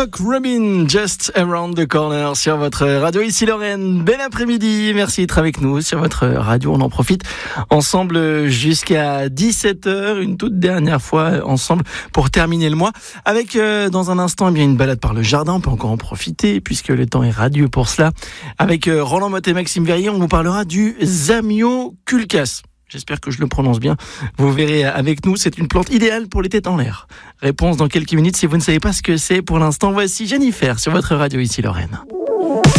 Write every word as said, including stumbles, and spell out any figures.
Cock Robin, Just Around the Corner sur votre radio. Ici Lorraine, bel après-midi. Merci d'être avec nous sur votre radio. On en profite ensemble jusqu'à dix-sept heures. Une toute dernière fois ensemble pour terminer le mois. Avec euh, dans un instant eh bien, une balade par le jardin. On peut encore en profiter puisque le temps est radieux pour cela. Avec euh, Roland Motte et Maxime Verrier, on vous parlera du Zamioculcas. J'espère que je le prononce bien. Vous verrez avec nous, c'est une plante idéale pour les têtes en l'air. Réponse dans quelques minutes si vous ne savez pas ce que c'est pour l'instant. Voici Jennifer sur votre radio ici Lorraine.